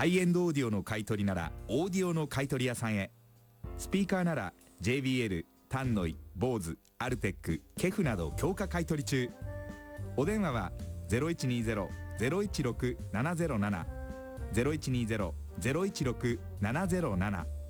ハイエンドオーディオの買い取りならオーディオの買い取り屋さんへ。スピーカーなら JBL、タンノイ、ボーズ、アルテック、ケフなど強化買い取り中。お電話は 0120-016-707 0120-016-707